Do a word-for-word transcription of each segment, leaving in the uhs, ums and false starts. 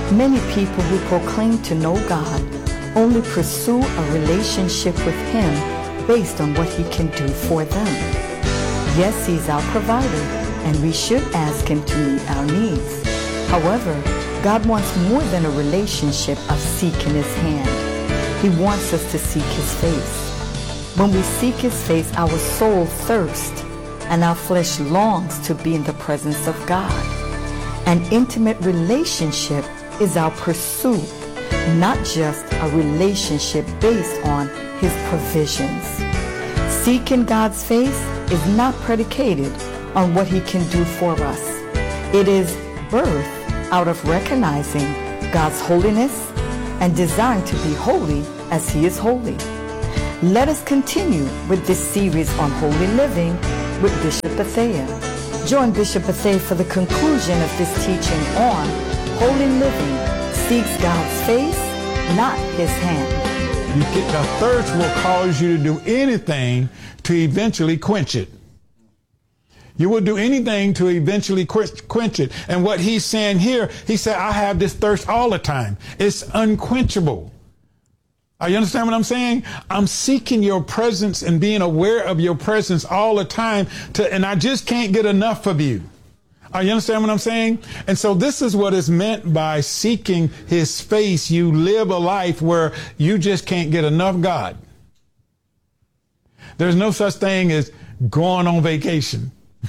Many people who proclaim to know God only pursue a relationship with Him based on what He can do for them. Yes, He's our provider, and we should ask Him to meet our needs. However, God wants more than a relationship of seeking His hand. He wants us to seek His face. When we seek His face, our soul thirsts and our flesh longs to be in the presence of God. An intimate relationship is our pursuit, not just a relationship based on His provisions. Seeking God's face is not predicated on what He can do for us. It is birthed out of recognizing God's holiness and desiring to be holy as He is holy. Let us continue with this series on holy living with Bishop Bethea. Join Bishop Bethea for the conclusion of this teaching on holy living seeks God's face, not His hand. You get, the thirst will cause you to do anything to eventually quench it. You will do anything to eventually quench it. And what he's saying here, he said, I have this thirst all the time. It's unquenchable. Are you understand what I'm saying? I'm seeking your presence and being aware of your presence all the time, to, and I just can't get enough of you. Are you understand what I'm saying? And so this is what is meant by seeking His face. You live a life where you just can't get enough God. There's no such thing as going on vacation.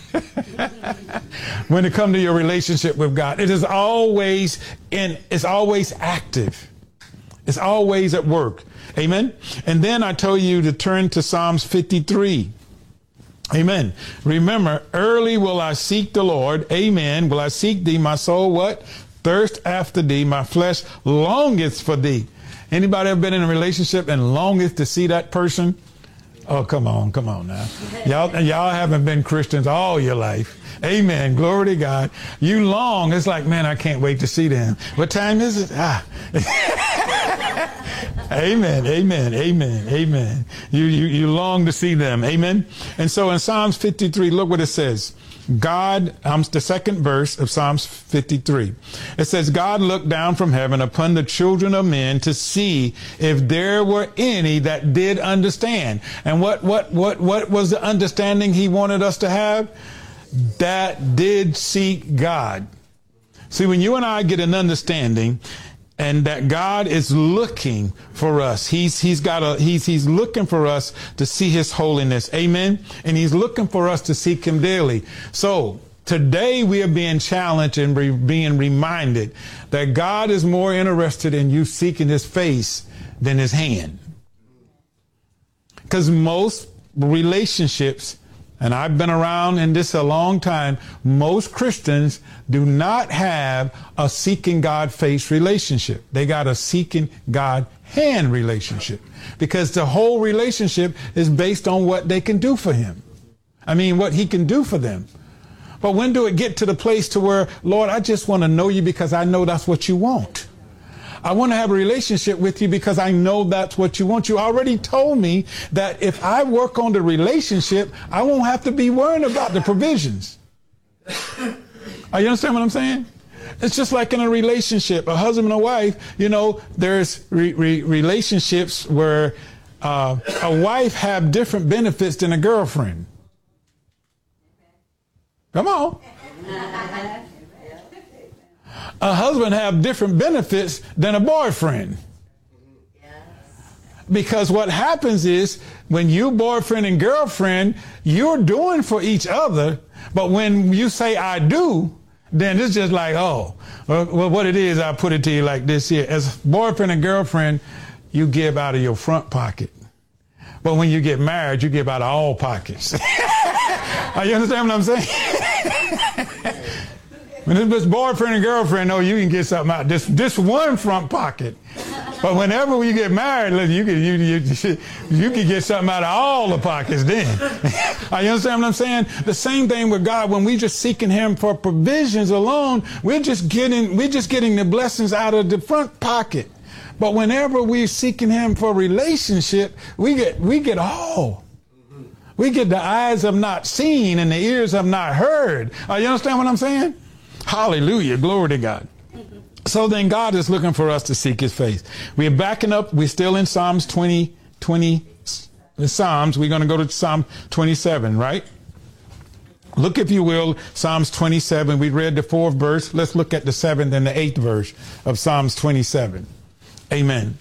When it comes to your relationship with God, it is always in, it's always active. It's always at work. Amen. And then I told you to turn to Psalms fifty-three. Amen. Remember, early will I seek the Lord. Amen. Will I seek thee, my soul? What? Thirst after thee. My flesh longeth for thee. Anybody ever been in a relationship and longeth to see that person? Oh, come on. Come on now. Y'all, y'all haven't been Christians all your life. Amen. Glory to God. You long. It's like, man, I can't wait to see them. What time is it? Ah. Amen. Amen. Amen. Amen. You, you, you long to see them. Amen. And so in Psalms fifty-three, look what it says. God, um, the second verse of Psalms fifty-three. It says, God looked down from heaven upon the children of men to see if there were any that did understand. And what, what, what, what was the understanding He wanted us to have? That did seek God. See, when you and I get an understanding, and that God is looking for us. He's, he's got a, he's, he's looking for us to see His holiness. Amen. And He's looking for us to seek Him daily. So today we are being challenged and re- being reminded that God is more interested in you seeking His face than His hand. Because most relationships, and I've been around in this a long time, most Christians do not have a seeking God face relationship. They got a seeking God hand relationship, because the whole relationship is based on what they can do for Him. I mean, what He can do for them. But when do it get to the place to where, Lord, I just want to know you because I know that's what you want. I want to have a relationship with you because I know that's what you want. You already told me that if I work on the relationship, I won't have to be worrying about the provisions. Are you understand what I'm saying? It's just like in a relationship, a husband and a wife. You know, there's re- re- relationships where uh, a wife have different benefits than a girlfriend. Come on. A husband have different benefits than a boyfriend. Because what happens is when you boyfriend and girlfriend, you're doing for each other. But when you say I do, then it's just like, oh, well, what it is, I put it to you like this here. As boyfriend and girlfriend, you give out of your front pocket. But when you get married, you give out of all pockets. Are you understand what I'm saying? When it's just boyfriend and girlfriend, no, you can get something out this this one front pocket. But whenever you get married, look, you can you you you can get something out of all the pockets. Then, are you understand what I'm saying? The same thing with God. When we just seeking Him for provisions alone, we're just getting we're just getting the blessings out of the front pocket. But whenever we're seeking Him for relationship, we get we get all. We get the eyes have not seen and the ears have not heard. Are you understand what I'm saying? Hallelujah. Glory to God. So then God is looking for us to seek his face. We're backing up. We're still in Psalms twenty, twenty, the Psalms. We're going to go to Psalm twenty-seven, right? Look, if you will, Psalms twenty-seven. We read the fourth verse. Let's look at the seventh and the eighth verse of Psalms twenty-seven. Amen.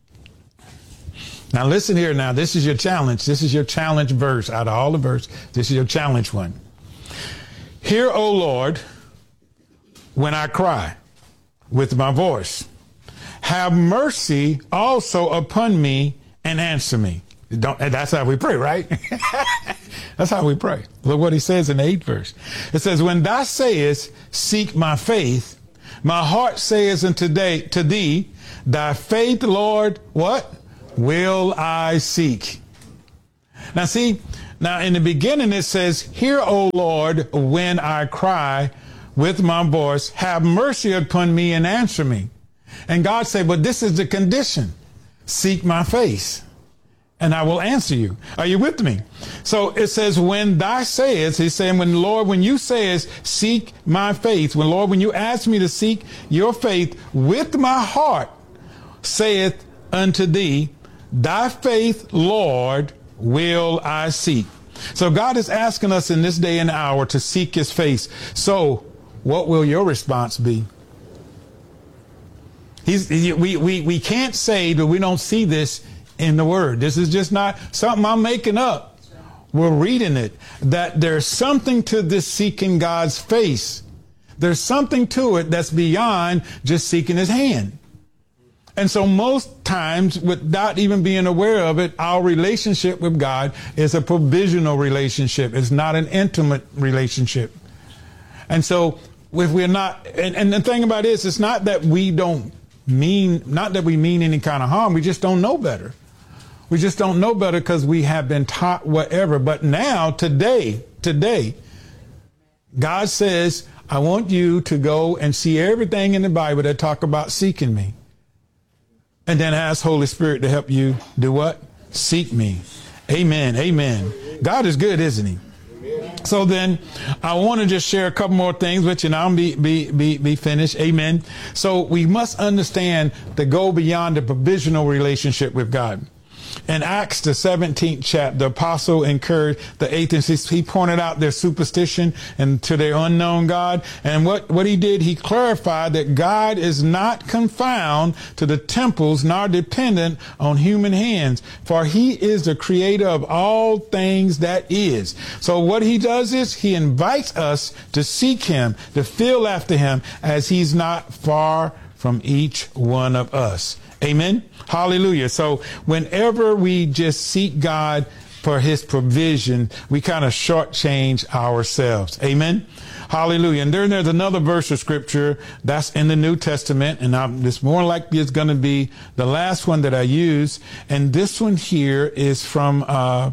Now listen here now. This is your challenge. This is your challenge verse out of all the verse. This is your challenge one. Hear, O Lord, when I cry with my voice. Have mercy also upon me and answer me. Don't, that's how we pray, right? That's how we pray. Look what he says in the eighth verse. It says, when thou sayest, seek my faith, my heart says unto day, to thee, thy faith, Lord, what? Will I seek. Now see, now in the beginning it says, hear, O Lord, when I cry with my voice, have mercy upon me and answer me. And God said, but this is the condition. Seek my face and I will answer you. Are you with me? So it says, when thou sayest, he's saying, when Lord, when you sayest, seek my faith, when Lord, when you ask me to seek your faith with my heart, saith unto thee, thy faith, Lord, will I seek. So God is asking us in this day and hour to seek his face. So what will your response be? He's, he, we, we, we can't say that we don't see this in the word. This is just not something I'm making up. We're reading it, that there's something to this seeking God's face. There's something to it that's beyond just seeking his hand. And so most times, without even being aware of it, our relationship with God is a provisional relationship. It's not an intimate relationship. And so if we're not, and, and the thing about it is, it's not that we don't mean, not that we mean any kind of harm. We just don't know better. We just don't know better because we have been taught whatever. But now, today, today, God says, I want you to go and see everything in the Bible that talk about seeking me. And then ask Holy Spirit to help you do what? Seek me. Amen. Amen. God is good, isn't he? So then I want to just share a couple more things with you and I'll be, be, be, be finished. Amen. So we must understand to go beyond the provisional relationship with God. In Acts, the seventeenth chapter, the apostle encouraged the atheists. He pointed out their superstition and to their unknown God. And what, what he did, he clarified that God is not confined to the temples nor dependent on human hands, for he is the creator of all things that is. So what he does is he invites us to seek him, to feel after him, as he's not far from each one of us. Amen. Hallelujah. So whenever we just seek God for his provision, we kind of shortchange ourselves. Amen. Hallelujah. And then there's another verse of scripture that's in the New Testament. And I'm, it's more likely it's going to be the last one that I use. And this one here is from, uh,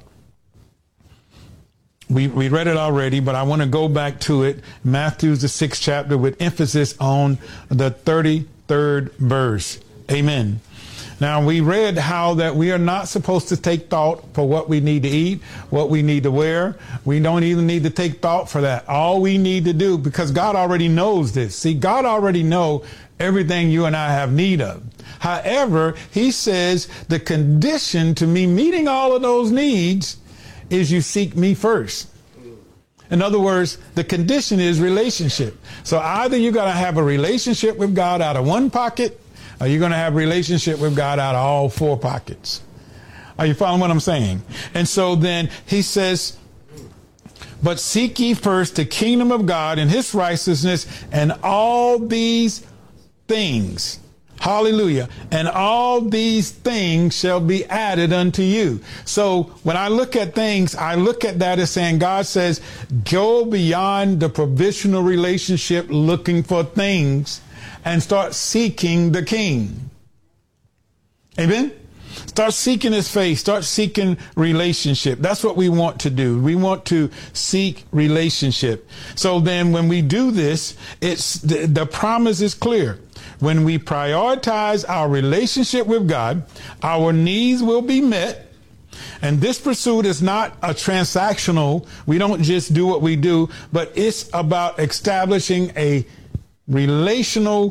we, we read it already, but I want to go back to it. Matthew, the sixth chapter, with emphasis on the thirty-third verse. Amen. Now, we read how that we are not supposed to take thought for what we need to eat, what we need to wear. We don't even need to take thought for that. All we need to do, because God already knows this. See, God already knows everything you and I have need of. However, he says the condition to me meeting all of those needs is you seek me first. In other words, the condition is relationship. So either you got to have a relationship with God out of one pocket, or you're going to have a relationship with God out of all four pockets. Are you following what I'm saying? And so then he says, but seek ye first the kingdom of God and his righteousness, and all these things, hallelujah, and all these things shall be added unto you. So when I look at things, I look at that as saying, God says, go beyond the provisional relationship looking for things and start seeking the King. Amen. Start seeking his face. Start seeking relationship. That's what we want to do. We want to seek relationship. So then when we do this, it's the, the promise is clear. When we prioritize our relationship with God, our needs will be met. And this pursuit is not a transactional. We don't just do what we do, but it's about establishing a relational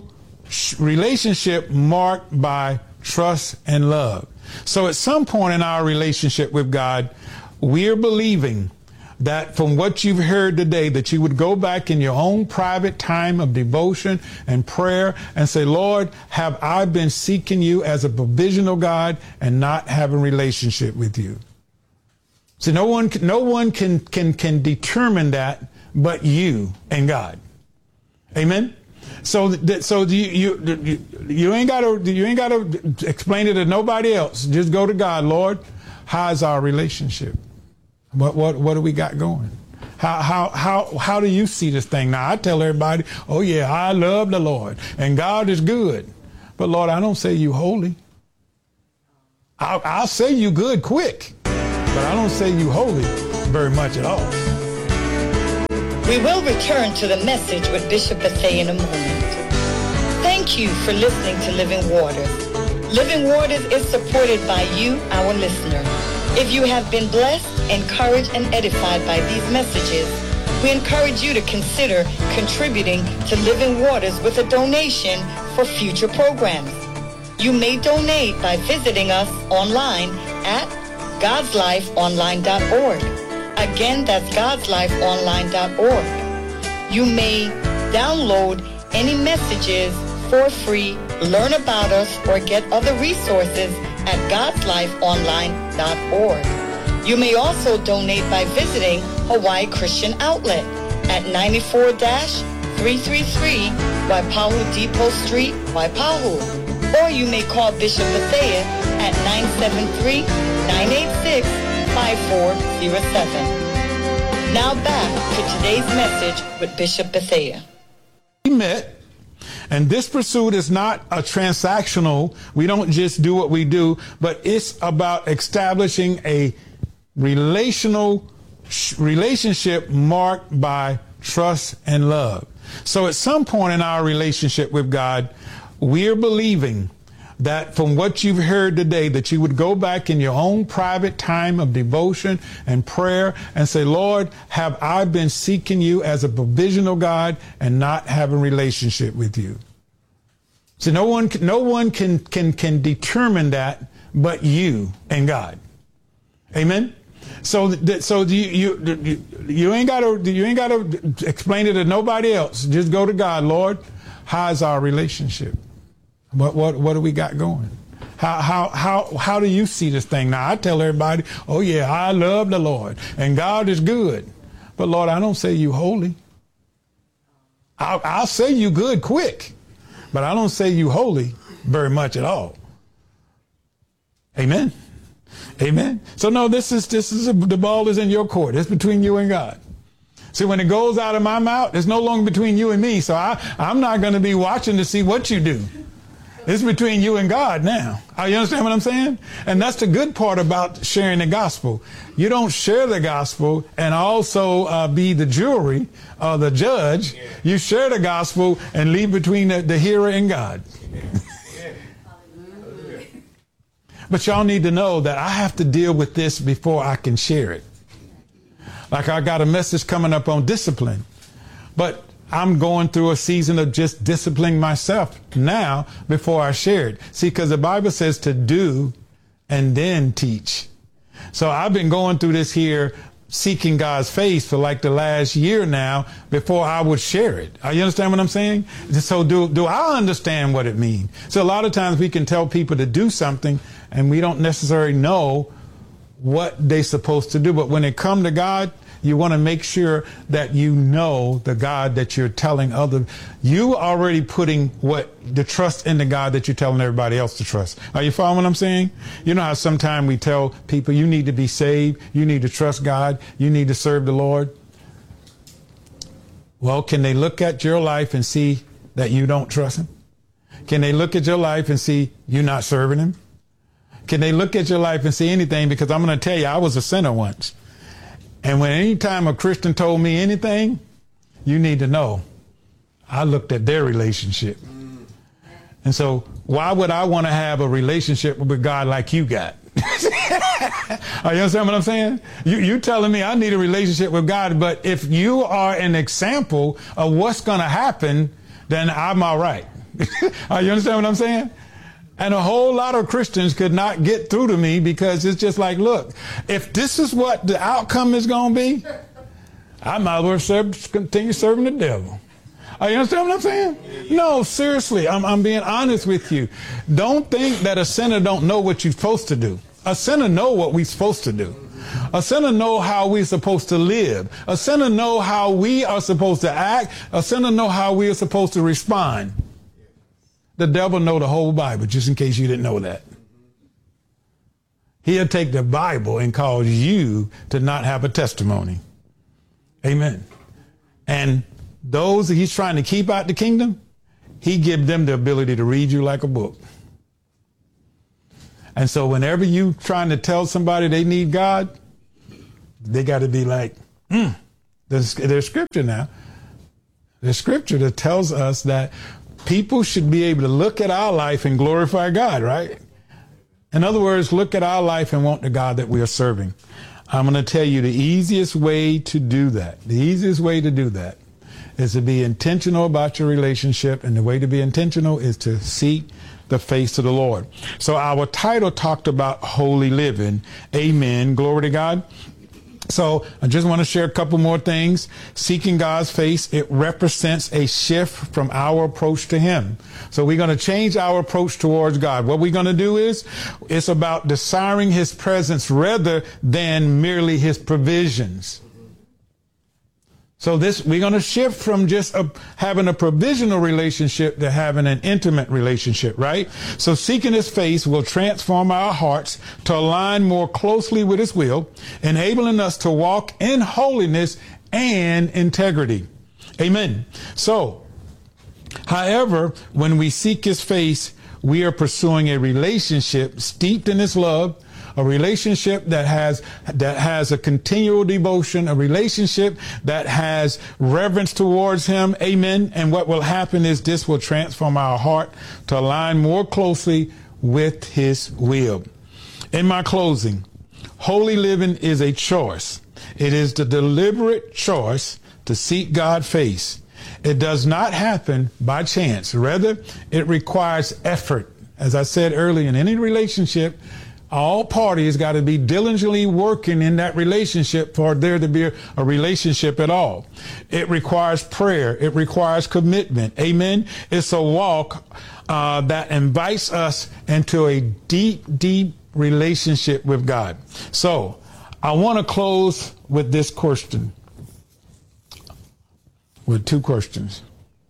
relationship marked by trust and love. So at some point in our relationship with God, we're believing that from what you've heard today, that you would go back in your own private time of devotion and prayer and say, Lord, have I been seeking you as a provisional God and not having a relationship with you? See, no one, no one can, can, can determine that but you and God. Amen. So, that, so you, you, you ain't got to, you ain't got to explain it to nobody else. Just go to God. Lord, how's our relationship? What, what, what do we got going? How, how, how, how do you see this thing? Now, I tell everybody, oh yeah, I love the Lord and God is good. But Lord, I don't say you holy. I'll, I'll say you good quick, but I don't say you holy very much at all. We will return to the message with Bishop Bethea in a moment. Thank you for listening to Living Waters. Living Waters is supported by you, our listener. If you have been blessed, encouraged, and edified by these messages, we encourage you to consider contributing to Living Waters with a donation for future programs. You may donate by visiting us online at gods life online dot org. Again, that's gods life online dot org. You may download any messages for free, learn about us, or get other resources at gods life online dot org. You may also donate by visiting Hawaii Christian Outlet at ninety-four dash three thirty-three Waipahu Depot Street, Waipahu. Or you may call Bishop Bethea at nine seven three, nine eight six, five four zero seven. Now back to today's message with Bishop Bethea. We met, and this pursuit is not a transactional. We don't just do what we do, but it's about establishing a relational relationship marked by trust and love. So at some point in our relationship with God, we're believing that from what you've heard today, that you would go back in your own private time of devotion and prayer and say, Lord, have I been seeking you as a provisional God and not having a relationship with you? So no one, no one can, can, can determine that but you and God. Amen. So, that, so you, you, you ain't got to, you ain't got to explain it to nobody else. Just go to God. Lord, how's our relationship? What, what, what do we got going? How, how, how, how do you see this thing? Now, I tell everybody, oh yeah, I love the Lord and God is good. But Lord, I don't say you holy. I'll, I'll say you good quick, but I don't say you holy very much at all. Amen. Amen. So no, this is, this is, a, the ball is in your court. It's between you and God. See, when it goes out of my mouth, it's no longer between you and me. So I, I'm not going to be watching to see what you do. It's between you and God now. You understand what I'm saying? And that's the good part about sharing the gospel. You don't share the gospel and also uh, be the jury or the judge. You share the gospel and leave between the, the hearer and God. But y'all need to know that I have to deal with this before I can share it. Like I got a message coming up on discipline, but I'm going through a season of just disciplining myself now before I share it. See, because the Bible says to do and then teach. So I've been going through this here, seeking God's face for like the last year now before I would share it. You understand what I'm saying? So do, do I understand what it means? So a lot of times we can tell people to do something and we don't necessarily know what they're supposed to do. But when it comes to God, you want to make sure that you know the God that you're telling other. You already putting what the trust in the God that you're telling everybody else to trust. Are you following what I'm saying? You know how sometimes we tell people you need to be saved, you need to trust God, you need to serve the Lord. Well, can they look at your life and see that you don't trust him? Can they look at your life and see you're not serving him? Can they look at your life and see anything? Because I'm going to tell you, I was a sinner once. And when any time a Christian told me anything, you need to know, I looked at their relationship. And so why would I want to have a relationship with God like you got? Are you understand what I'm saying? You, you telling me I need a relationship with God, but if you are an example of what's going to happen, then I'm all right. You understand what I'm saying? And a whole lot of Christians could not get through to me because it's just like, look, if this is what the outcome is going to be, I might as well serve, continue serving the devil. You understand what I'm saying? No, seriously, I'm, I'm being honest with you. Don't think that a sinner don't know what you're supposed to do. A sinner know what we're supposed to do. A sinner know how we're supposed to live. A sinner know how we are supposed to act. A sinner know how we are supposed to respond. The devil know the whole Bible, just in case you didn't know that. He'll take the Bible and cause you to not have a testimony. Amen. And those that he's trying to keep out the kingdom, he give them the ability to read you like a book. And so whenever you trying to tell somebody they need God, they got to be like, mm. there's, there's scripture now. There's scripture that tells us that people should be able to look at our life and glorify God, right? In other words, look at our life and want the God that we are serving. I'm going to tell you the easiest way to do that. The easiest way to do that is to be intentional about your relationship. And the way to be intentional is to seek the face of the Lord. So our title talked about holy living. Amen. Glory to God. So I just want to share a couple more things. Seeking God's face, it represents a shift from our approach to him. So we're going to change our approach towards God. What we're going to do is, it's about desiring his presence rather than merely his provisions. So this, we're going to shift from just a, having a provisional relationship to having an intimate relationship, right? So seeking his face will transform our hearts to align more closely with his will, enabling us to walk in holiness and integrity. Amen. So, however, when we seek his face, we are pursuing a relationship steeped in his love, a relationship that has that has a continual devotion, a relationship that has reverence towards him. Amen. And what will happen is this will transform our heart to align more closely with his will. In my closing, holy living is a choice. It is the deliberate choice to seek God's face. It does not happen by chance. Rather, it requires effort. As I said earlier, in any relationship, all parties got to be diligently working in that relationship for there to be a, a relationship at all. It requires prayer. It requires commitment. Amen. It's a walk uh, that invites us into a deep, deep relationship with God. So I want to close with this question, with two questions.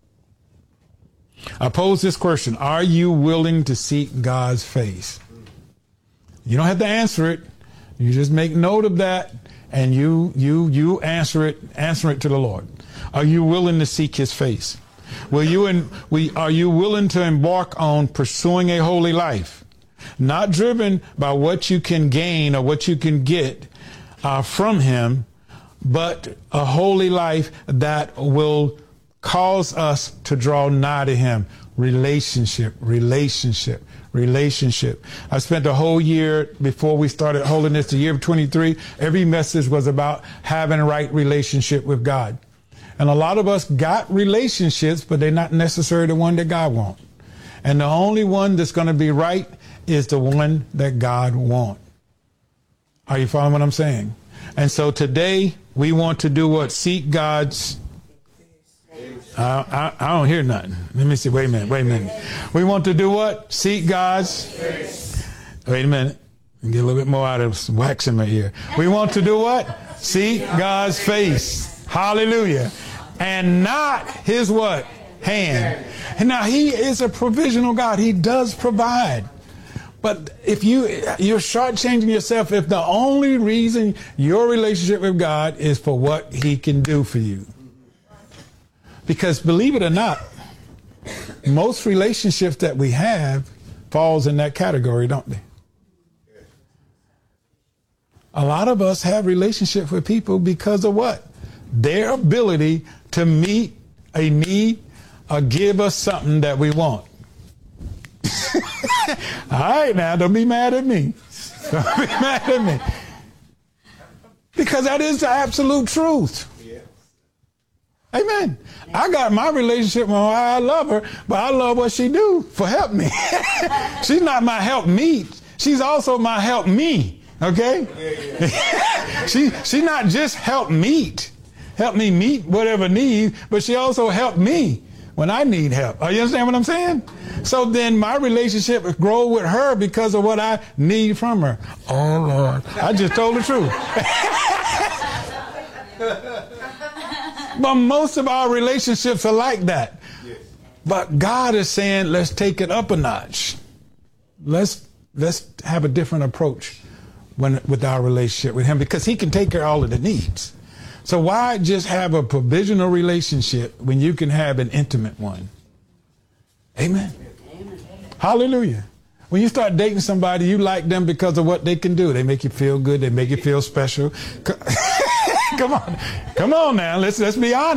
I pose this question. Are you willing to seek God's face? You don't have to answer it. You just make note of that and you you you answer it, answer it to the Lord. Are you willing to seek his face? Will you and we are you willing to embark on pursuing a holy life? Not driven by what you can gain or what you can get uh, from him, but a holy life that will cause us to draw nigh to him. Relationship, relationship, relationship. I spent the whole year before we started Holiness, the year of twenty-three, every message was about having a right relationship with God. And a lot of us got relationships, but they're not necessarily the one that God wants. And the only one that's going to be right is the one that God wants. Are you following what I'm saying? And so today we want to do what? Seek God's Uh, I, I don't hear nothing. Let me see. Wait a minute. Wait a minute. We want to do what? Seek God's face. Wait a minute. Get a little bit more out of some wax in my ear. We want to do what? Seek God's face. Hallelujah. And not his what? Hand. And now he is a provisional God. He does provide. But if you, you're shortchanging yourself if the only reason your relationship with God is for what he can do for you. Because believe it or not, most relationships that we have falls in that category, don't they? A lot of us have relationships with people because of what? Their ability to meet a need or give us something that we want. All right, now, don't be mad at me. Don't be mad at me. Because that is the absolute truth. Amen. I got my relationship with her. I love her, but I love what she do for help me. She's not my help meet. She's also my help me. Okay? Yeah, yeah. she she not just help meet. Help me meet whatever need, but she also helped me when I need help. Are you understand what I'm saying? So then my relationship grow with her because of what I need from her. Oh, Lord. I just told the truth. But most of our relationships are like that. But God is saying, let's take it up a notch. Let's let's have a different approach when with our relationship with him, because he can take care of all of the needs. So why just have a provisional relationship when you can have an intimate one? Amen. Amen. Hallelujah. When you start dating somebody, you like them because of what they can do. They make you feel good. They make you feel special. Come on. Come on now. Let's let's be honest.